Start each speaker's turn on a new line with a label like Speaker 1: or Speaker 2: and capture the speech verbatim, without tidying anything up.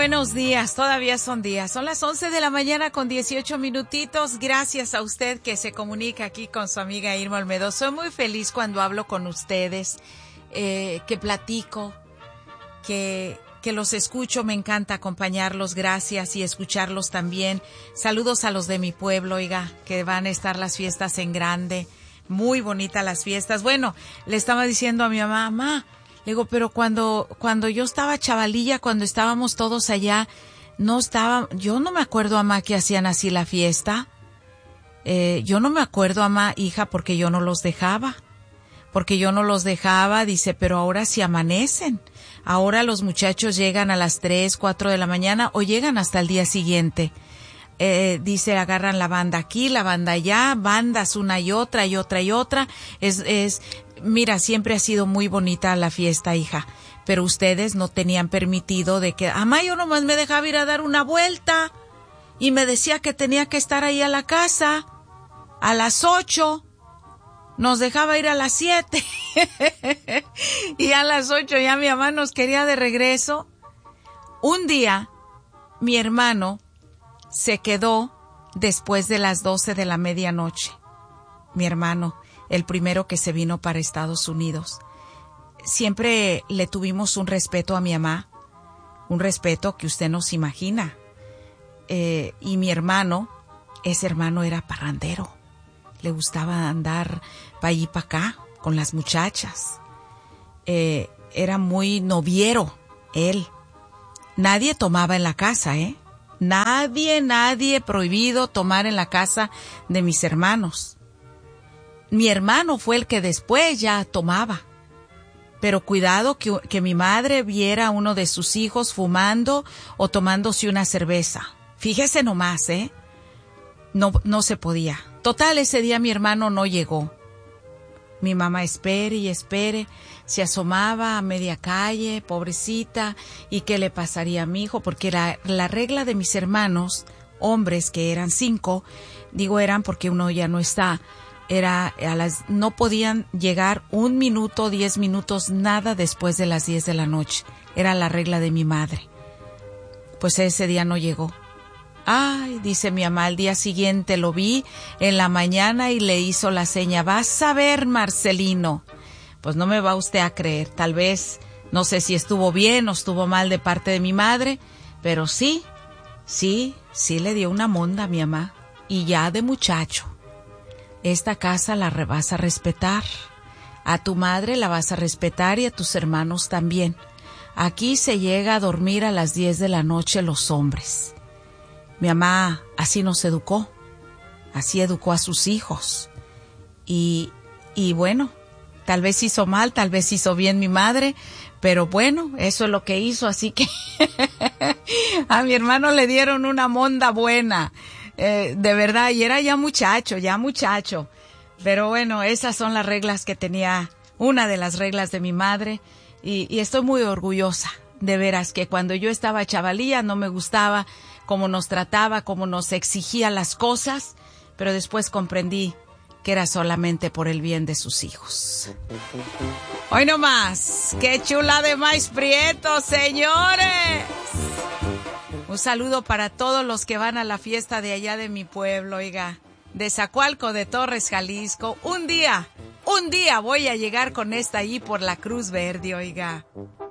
Speaker 1: buenos días, todavía son días, son las once de la mañana con dieciocho minutitos, gracias a usted que se comunica aquí con su amiga Irma Olmedo. Soy muy feliz cuando hablo con ustedes, eh, que platico, que, que los escucho, me encanta acompañarlos, gracias, y escucharlos también. Saludos a los de mi pueblo, oiga, que van a estar las fiestas en grande, muy bonitas las fiestas. Bueno, le estaba diciendo a mi mamá, mamá, le digo, pero cuando, cuando yo estaba chavalilla, cuando estábamos todos allá, no estaba, yo no me acuerdo, mamá, que hacían así la fiesta. Eh, yo no me acuerdo, mamá, hija, porque yo no los dejaba. Porque yo no los dejaba, dice, pero ahora sí amanecen. Ahora los muchachos llegan a las tres, cuatro de la mañana o llegan hasta el día siguiente. Eh, dice, agarran la banda aquí, la banda allá, bandas una y otra y otra y otra. Es, es, mira, siempre ha sido muy bonita la fiesta, hija, pero ustedes no tenían permitido de que, mamá, yo nomás me dejaba ir a dar una vuelta y me decía que tenía que estar ahí a la casa a las ocho, nos dejaba ir a las siete y a las ocho ya mi mamá nos quería de regreso. Un día, mi hermano se quedó después de las doce de la medianoche. Mi hermano, el primero que se vino para Estados Unidos. Siempre le tuvimos un respeto a mi mamá, un respeto que usted no se imagina. Eh, y mi hermano, ese hermano era parrandero. Le gustaba andar pa' allí pa' acá con las muchachas. Eh, era muy noviero, él. Nadie tomaba en la casa, ¿eh? Nadie, nadie prohibido tomar en la casa de mis hermanos. Mi hermano fue el que después ya tomaba. Pero cuidado que, que mi madre viera a uno de sus hijos fumando o tomándose una cerveza. Fíjese nomás, ¿eh? No, no se podía. Total, ese día mi hermano no llegó. Mi mamá espere y espere. Se asomaba a media calle, pobrecita, y qué le pasaría a mi hijo, porque la, la regla de mis hermanos, hombres que eran cinco, digo eran porque uno ya no está, era a las, no podían llegar un minuto, diez minutos, nada después de las diez de la noche. Era la regla de mi madre. Pues ese día no llegó. Ay, dice mi mamá, al día siguiente lo vi en la mañana y le hizo la seña, vas a ver, Marcelino. Pues no me va usted a creer, tal vez, no sé si estuvo bien o estuvo mal de parte de mi madre, pero sí, sí, sí le dio una monda a mi mamá. Y ya de muchacho, esta casa la vas a respetar, a tu madre la vas a respetar y a tus hermanos también. Aquí se llega a dormir a las diez de la noche los hombres. Mi mamá así nos educó, así educó a sus hijos. Y, y bueno, tal vez hizo mal, tal vez hizo bien mi madre, pero bueno, eso es lo que hizo, así que a mi hermano le dieron una monda buena, eh, de verdad, y era ya muchacho, ya muchacho. Pero bueno, esas son las reglas que tenía, una de las reglas de mi madre, y, y estoy muy orgullosa, de veras, que cuando yo estaba chavalía no me gustaba cómo nos trataba, cómo nos exigía las cosas, pero después comprendí que era solamente por el bien de sus hijos. Hoy no más, qué chula de maíz prieto, señores. Un saludo para todos los que van a la fiesta de allá de mi pueblo, oiga, de Zacualco de Torres, Jalisco. Un día, un día voy a llegar con esta ahí por la Cruz Verde, oiga.